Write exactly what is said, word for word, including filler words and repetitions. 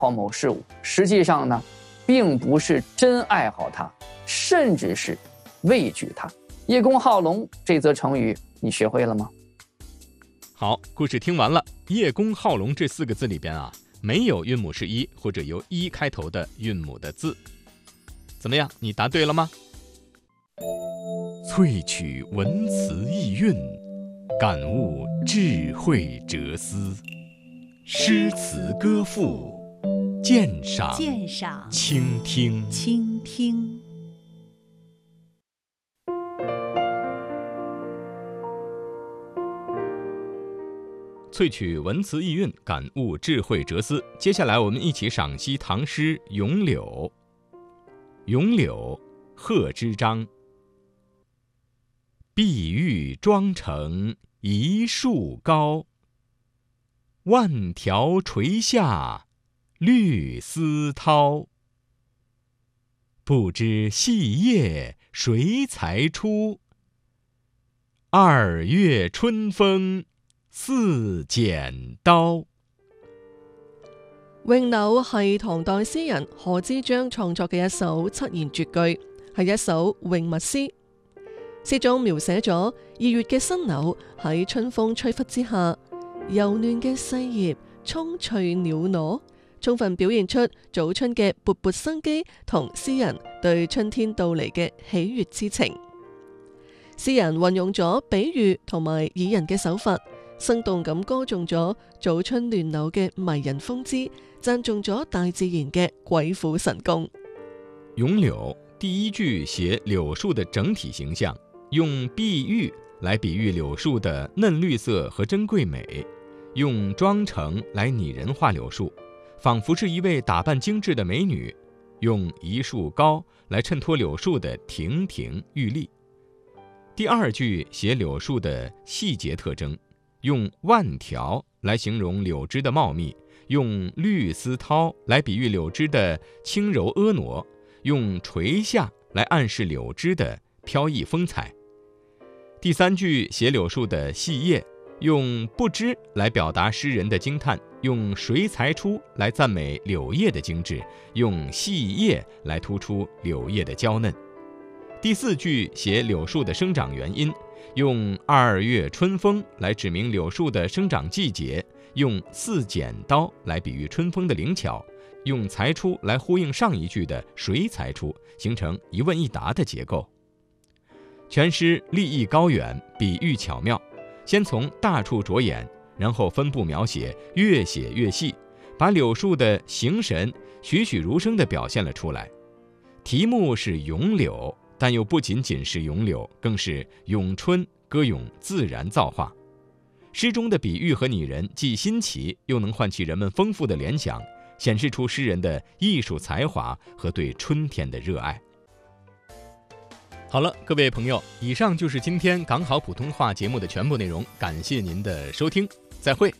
好某事物，实际上呢，并不是真爱好它，甚至是畏惧它。叶公好龙这则成语你学会了吗？ 好，故事听完了。叶公好龙这四个字里边啊，没有韵母是一或者由一开头的韵母的字。怎么样，你答对了吗？萃取文辞意蕴，感悟智慧哲思，诗词歌赋，鉴赏鉴赏倾听倾听。 萃取文辞意蕴，感悟智慧哲思。接下来我们一起赏析唐诗《咏柳》。咏柳，贺知章。碧玉妆成一树高，万条垂下绿丝绦。不知细叶谁裁出？二月春風似剪刀。 詠柳係唐代詩人賀知章創作嘅一首七言絕句，係一首詠物詩。詩中描寫咗二月嘅新柳喺春風吹拂之下，柔嫩嘅細葉蔥翠裊娜，充分表現出早春嘅勃勃生機同詩人對春天到嚟嘅喜悅之情。詩人運用咗比喻同埋擬人嘅手法，生動咁歌頌咗早春亂柳嘅迷人風姿，讚頌咗大自然嘅鬼斧神工。 咏柳第一句寫柳樹的整體形象，用碧玉來比喻柳樹的嫩綠色和珍貴美，用妝成來擬人化柳樹，仿佛是一位打扮精緻的美女，用一樹高來襯托柳樹的亭亭玉立。第二句寫柳樹的細節特徵，用萬條來形容柳枝的茂密，用綠絲绦來比喻柳枝的輕柔婀娜，用垂下來暗示柳枝的飄逸風采。第三句寫柳樹的細葉，用不知來表達詩人的驚嘆，用誰裁出來讚美柳葉的精緻，用細葉來突出柳葉的嬌嫩。第四句寫柳樹的生長原因，用二月春風來指明柳樹的生長季節，用似剪刀來比喻春風的靈巧，用裁出來呼應上一句的誰裁出，形成一問一答的結構。全詩立意高遠，比喻巧妙，先從大處着眼，然後分部描寫，越寫越細，把柳樹的形神栩栩如生地表現了出來。題目是詠柳，但又不僅僅是詠柳，更是詠春，歌詠自然造化。詩中的比喻和擬人既新奇，又能喚起人們豐富的聯想，顯示出詩人的藝術才華和對春天的熱愛。好了，各位朋友，以上就是今天港好普通話節目的全部內容，感謝您的收聽，再會。